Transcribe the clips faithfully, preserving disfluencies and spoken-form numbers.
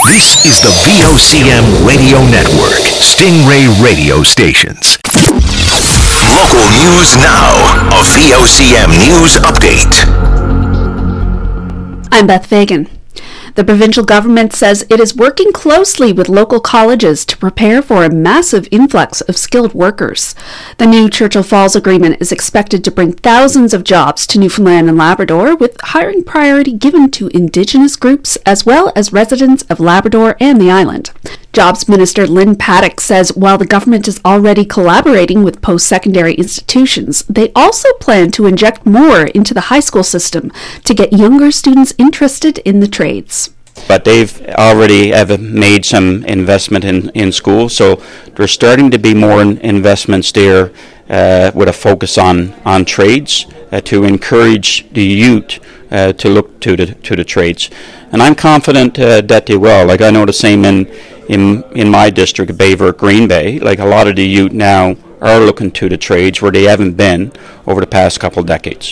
This is the V O C M Radio Network, Stingray Radio Stations. Local news now, a V O C M News Update. I'm Beth Fagan. The provincial government says it is working closely with local colleges to prepare for a massive influx of skilled workers. The new Churchill Falls Agreement is expected to bring thousands of jobs to Newfoundland and Labrador, with hiring priority given to Indigenous groups as well as residents of Labrador and the island. Jobs Minister Lynn Paddock says while the government is already collaborating with post-secondary institutions, they also plan to inject more into the high school system to get younger students interested in the trades. But they've already have made some investment in, in school, so there's starting to be more in investments there uh, with a focus on, on trades uh, to encourage the youth uh, to look to the to the trades. And I'm confident uh, that they will. Like I know the same in in in my district, Bayvert, Green Bay. Like a lot of the youth now are looking to the trades where they haven't been over the past couple of decades.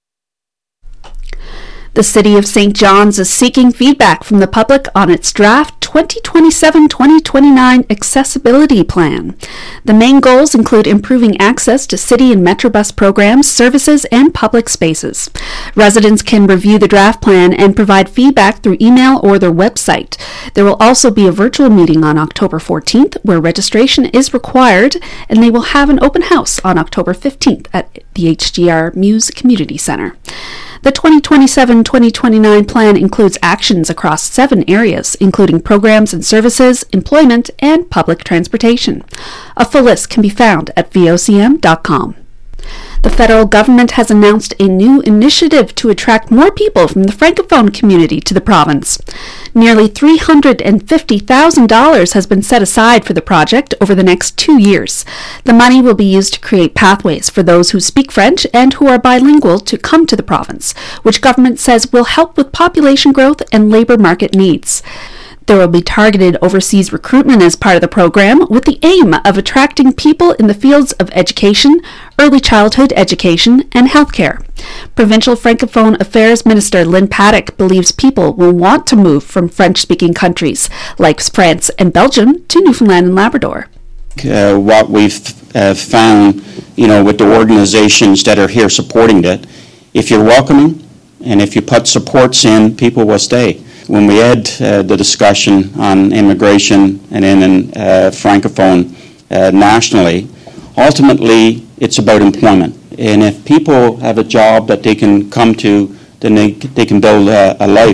The City of Saint John's is seeking feedback from the public on its draft twenty twenty-seven twenty twenty-nine accessibility plan. The main goals include improving access to city and Metrobus programs, services, and public spaces. Residents can review the draft plan and provide feedback through email or their website. There will also be a virtual meeting on October fourteenth where registration is required, and they will have an open house on October fifteenth at the H G R Muse Community Centre. The twenty twenty-seven twenty twenty-nine plan includes actions across seven areas, including programs and services, employment, and public transportation. A full list can be found at V O C M dot com. The federal government has announced a new initiative to attract more people from the Francophone community to the province. Nearly three hundred fifty thousand dollars has been set aside for the project over the next two years. The money will be used to create pathways for those who speak French and who are bilingual to come to the province, which government says will help with population growth and labor market needs. There will be targeted overseas recruitment as part of the program, with the aim of attracting people in the fields of education, early childhood education, and healthcare. Provincial Francophone Affairs Minister Lynn Paddock believes people will want to move from French-speaking countries like France and Belgium to Newfoundland and Labrador. Uh, what we've uh, found, you know, with the organizations that are here supporting it, if you're welcoming and if you put supports in, people will stay. When we had uh, the discussion on immigration and in uh, Francophone uh, nationally, ultimately it's about employment. And if people have a job that they can come to, then they, they can build a, a life.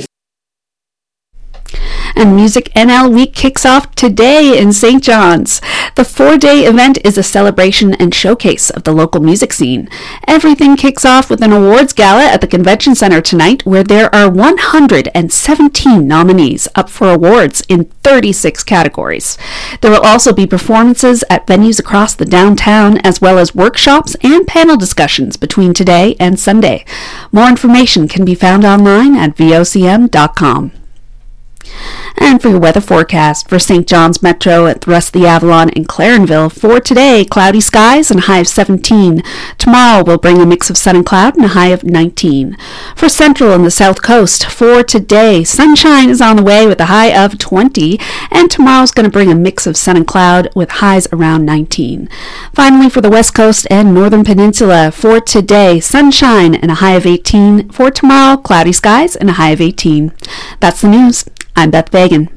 And Music N L Week kicks off today in Saint John's. The four-day event is a celebration and showcase of the local music scene. Everything kicks off with an awards gala at the Convention Centre tonight, where there are one hundred seventeen nominees up for awards in thirty-six categories. There will also be performances at venues across the downtown, as well as workshops and panel discussions between today and Sunday. More information can be found online at V O C M dot com. And for your weather forecast for Saint John's Metro and the rest of the Avalon and Clarenville, for today, cloudy skies and a high of seventeen. Tomorrow will bring a mix of sun and cloud and a high of nineteen. For Central and the South Coast, for today, sunshine is on the way with a high of twenty, and tomorrow's going to bring a mix of sun and cloud with highs around nineteen. Finally, for the West Coast and Northern Peninsula, for today, sunshine and a high of eighteen. For tomorrow, cloudy skies and a high of eighteen. That's the news. I'm Beth Fagan.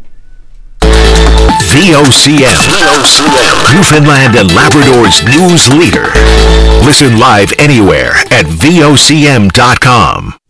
V O C M, Newfoundland and Labrador's news leader. Listen live anywhere at V O C M dot com.